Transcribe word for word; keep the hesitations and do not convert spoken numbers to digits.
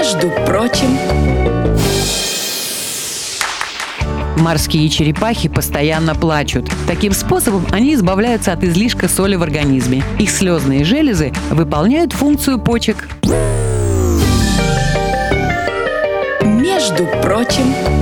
Между прочим. Морские черепахи постоянно плачут. Таким способом они избавляются от излишка соли в организме. Их слезные железы выполняют функцию почек. Между прочим.